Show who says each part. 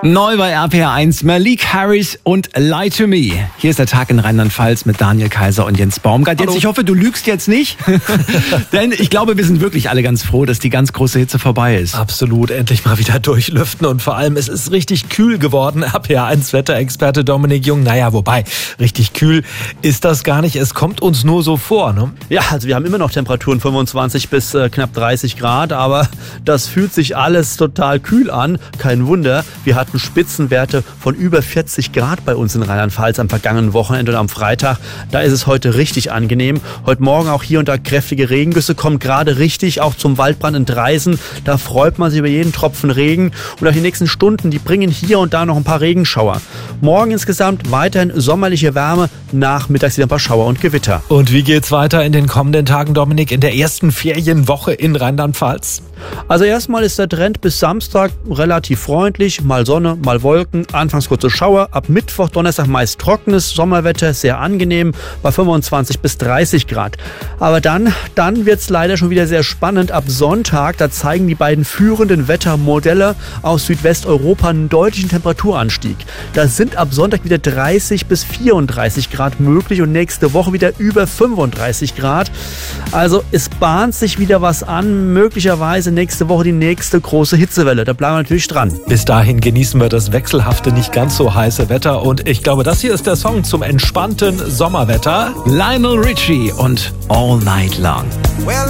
Speaker 1: Neu bei RPR1 Malik Harris und Lie to Me. Hier ist der Tag in Rheinland-Pfalz mit Daniel Kaiser und Jens Baumgart. Jetzt, ich hoffe, du lügst jetzt nicht, denn ich glaube, wir sind wirklich alle ganz froh, dass die ganz große Hitze vorbei ist.
Speaker 2: Absolut, endlich mal wieder durchlüften und vor allem, es ist richtig kühl geworden. RPR1 Wetterexperte Dominik Jung, naja, wobei, richtig kühl ist das gar nicht, es kommt uns nur so vor, ne?
Speaker 3: Ja, also wir haben immer noch Temperaturen 25 bis knapp 30 Grad, aber das fühlt sich alles total kühl an. Kein Wunder, wir hatten Spitzenwerte von über 40 Grad bei uns in Rheinland-Pfalz am vergangenen Wochenende und am Freitag. Da ist es heute richtig angenehm. Heute Morgen auch hier und da kräftige Regengüsse, kommen gerade richtig auch zum Waldbrand in Dreisen. Da freut man sich über jeden Tropfen Regen. Und auch die nächsten Stunden, die bringen hier und da noch ein paar Regenschauer. Morgen insgesamt weiterhin sommerliche Wärme, nachmittags wieder ein paar Schauer und Gewitter.
Speaker 2: Und wie geht's weiter in den kommenden Tagen, Dominik, in der ersten Ferienwoche in Rheinland-Pfalz?
Speaker 3: Also erstmal ist der Trend bis Samstag relativ freundlich, mal Sonne, mal Wolken, anfangs kurze Schauer, ab Mittwoch, Donnerstag meist trockenes Sommerwetter, sehr angenehm, bei 25 bis 30 Grad. Aber dann wird's leider schon wieder sehr spannend. Ab Sonntag, da zeigen die beiden führenden Wettermodelle aus Südwesteuropa einen deutlichen Temperaturanstieg. Da sind ab Sonntag wieder 30 bis 34 Grad möglich und nächste Woche wieder über 35 Grad. Also es bahnt sich wieder was an, möglicherweise nächste Woche die nächste große Hitzewelle. Da bleiben wir natürlich dran.
Speaker 2: Bis dahin genießen wir das wechselhafte, nicht ganz so heiße Wetter. Und ich glaube, das hier ist der Song zum entspannten Sommerwetter.
Speaker 1: Lionel Richie und All Night Long.
Speaker 4: Well,